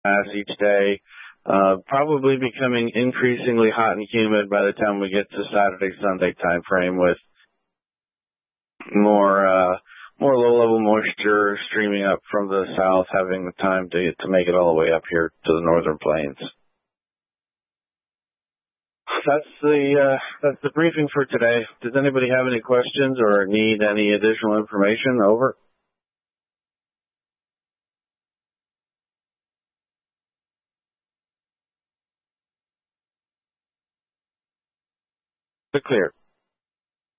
pass each day. Probably becoming increasingly hot and humid by the time we get to Saturday, Sunday time frame, with more low-level moisture streaming up from the south, having the time to make it all the way up here to the northern plains. That's the briefing for today. Does anybody have any questions or need any additional information? Over. Clear.